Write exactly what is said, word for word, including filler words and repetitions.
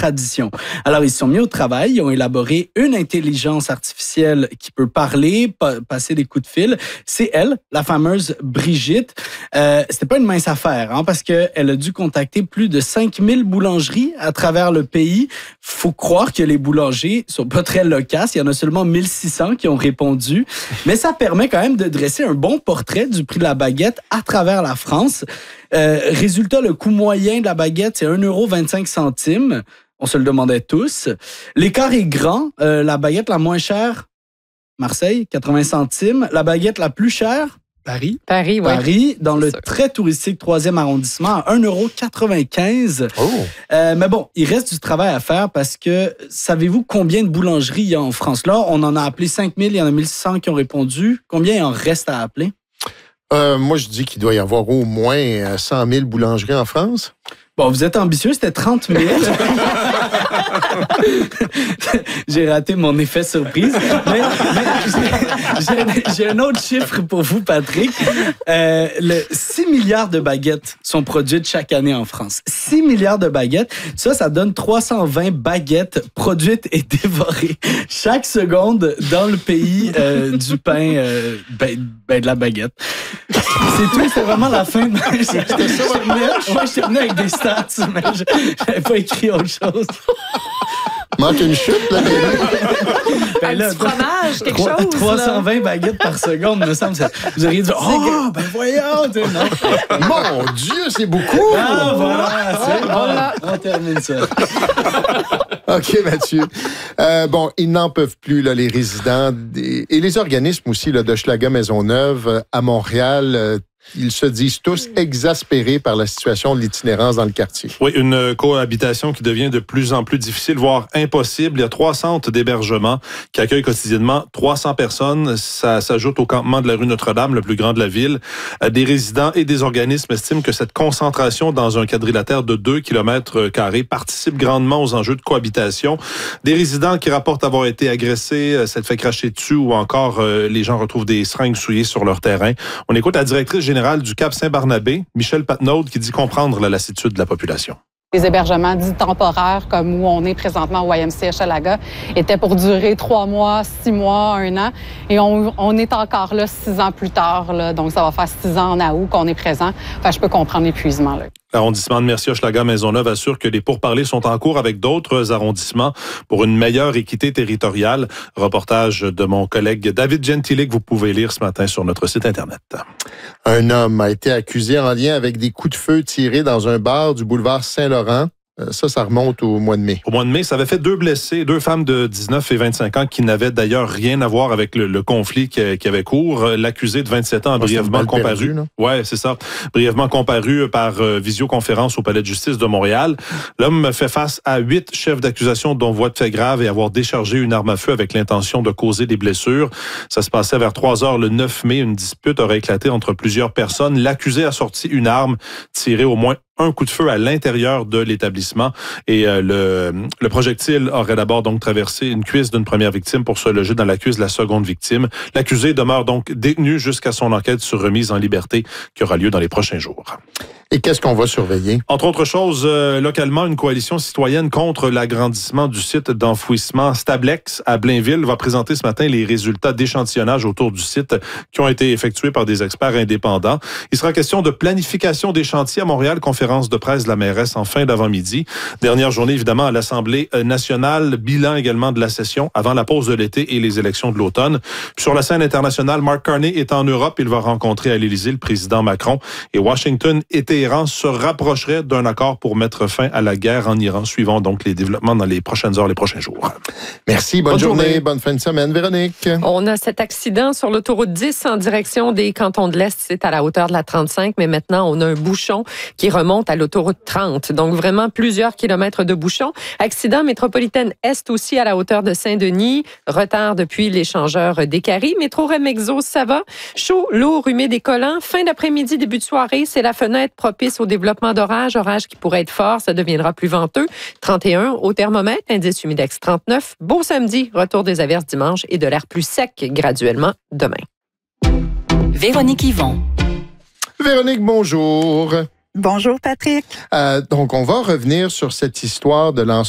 tradition. Alors, ils se sont mis au travail, ils ont élaboré une intelligence artificielle qui peut parler, pa- passer des coups de fil. C'est elle, la fameuse Brigitte. Euh, c'était pas une mince affaire, hein, parce qu'elle a dû contacter plus de cinq mille boulangeries à travers le pays. Faut croire que les boulangers sont pas très loquaces. Il y en a seulement mille six cents qui ont répondu. Mais ça permet quand même de dresser un bon portrait du prix de la baguette à travers la France. Euh, résultat, le coût moyen de la baguette, c'est un euro vingt-cinq centimes. On se le demandait tous. L'écart est grand. Euh, la baguette la moins chère, Marseille, quatre-vingts centimes. La baguette la plus chère, Paris. Paris, oui. Paris, dans le sûr. très touristique troisième arrondissement, à un euro quatre-vingt-quinze. Oh. Euh, mais bon, il reste du travail à faire parce que savez-vous combien de boulangeries il y a en France? Là, on en a appelé cinq mille, il y en a mille six cents qui ont répondu. Combien il en reste à appeler? Euh, moi, je dis qu'il doit y avoir au moins cent mille boulangeries en France. Bon, vous êtes ambitieux, c'était trente mille. J'ai raté mon effet surprise. Mais, mais j'ai, j'ai un autre chiffre pour vous, Patrick. Euh, le six milliards de baguettes sont produites chaque année en France. six milliards de baguettes. Ça, ça donne trois cent vingt baguettes produites et dévorées chaque seconde dans le pays euh, du pain, euh, ben, ben, de la baguette. C'est tout, c'est vraiment la fin. De... J'étais venu avec des stats, mais j'avais pas écrit autre chose. Manque une chute, là. Ben là, un petit fromage, quelque trois, chose. trois cent vingt là. Baguettes par seconde, me semble. Ça, vous auriez dit, oh, ben voyons. Non. Mon Dieu, c'est beaucoup. Ah, voilà, c'est Voilà. bon. On termine ça. OK, Mathieu. Euh, bon, ils n'en peuvent plus, là, les résidents des, et les organismes aussi là, de Schlager Maisonneuve à Montréal. Euh, Ils se disent tous exaspérés par la situation de l'itinérance dans le quartier. Oui, une cohabitation qui devient de plus en plus difficile, voire impossible. Il y a trois centres d'hébergement qui accueillent quotidiennement trois cents personnes. Ça s'ajoute au campement de la rue Notre-Dame, le plus grand de la ville. Des résidents et des organismes estiment que cette concentration dans un quadrilatère de deux kilomètres carrés participe grandement aux enjeux de cohabitation. Des résidents qui rapportent avoir été agressés, s'être fait cracher dessus ou encore euh, les gens retrouvent des seringues souillées sur leur terrain. On écoute la directrice générale du Cap Saint-Barnabé, Michel Patnaud, qui dit comprendre la lassitude de la population. Les hébergements dits temporaires, comme où on est présentement au Y M C A Schlager, étaient pour durer trois mois, six mois, un an. Et on, on est encore là six ans plus tard. Là, donc, ça va faire six ans en août qu'on est présent. Enfin, je peux comprendre l'épuisement. Là. L'arrondissement de Mercier-Hochelaga-Maisonneuve assure que les pourparlers sont en cours avec d'autres arrondissements pour une meilleure équité territoriale. Reportage de mon collègue David Gentili que vous pouvez lire ce matin sur notre site Internet. Un homme a été accusé en lien avec des coups de feu tirés dans un bar du boulevard Saint-Laurent. Ça, ça remonte au mois de mai. Au mois de mai, ça avait fait deux blessés, deux femmes de dix-neuf et vingt-cinq ans qui n'avaient d'ailleurs rien à voir avec le, le conflit qui, qui avait cours. L'accusé de vingt-sept ans a brièvement comparu. Ouais, c'est ça. Brièvement comparu par euh, visioconférence au Palais de justice de Montréal. L'homme fait face à huit chefs d'accusation dont voie de fait grave et avoir déchargé une arme à feu avec l'intention de causer des blessures. Ça se passait vers trois heures le neuf mai. Une dispute aurait éclaté entre plusieurs personnes. L'accusé a sorti une arme tirée au moins un coup de feu à l'intérieur de l'établissement et euh, le, le projectile aurait d'abord donc traversé une cuisse d'une première victime pour se loger dans la cuisse de la seconde victime. L'accusé demeure donc détenu jusqu'à son enquête sur remise en liberté qui aura lieu dans les prochains jours. Et qu'est-ce qu'on va surveiller? Entre autres choses, euh, localement, une coalition citoyenne contre l'agrandissement du site d'enfouissement Stablex à Blainville va présenter ce matin les résultats d'échantillonnage autour du site qui ont été effectués par des experts indépendants. Il sera question de planification des chantiers à Montréal, conférence de presse de la mairesse en fin d'avant-midi. Dernière journée, évidemment, à l'Assemblée nationale, bilan également de la session avant la pause de l'été et les élections de l'automne. Puis sur la scène internationale, Mark Carney est en Europe. Il va rencontrer à l'Élysée le président Macron et Washington était Iran se rapprocherait d'un accord pour mettre fin à la guerre en Iran, suivant donc les développements dans les prochaines heures, les prochains jours. Merci, bonne, bonne journée, journée, bonne fin de semaine. Véronique. On a cet accident sur l'autoroute dix en direction des cantons de l'Est, c'est à la hauteur de la trente-cinq, mais maintenant on a un bouchon qui remonte à l'autoroute trente, donc vraiment plusieurs kilomètres de bouchon. Accident métropolitaine Est aussi à la hauteur de Saint-Denis, retard depuis l'échangeur d'Écarie. Métro Remexo, ça va. Chaud, lourd, humide et collant. Fin d'après-midi, début de soirée, c'est la fenêtre propice au développement d'orages. Orage qui pourrait être fort, ça deviendra plus venteux. trente et un au thermomètre, indice humidex trente-neuf. Beau samedi, retour des averses dimanche et de l'air plus sec graduellement demain. Véronique Yvon. Véronique, bonjour. Bonjour, Patrick. Euh, donc, on va revenir sur cette histoire de lanceur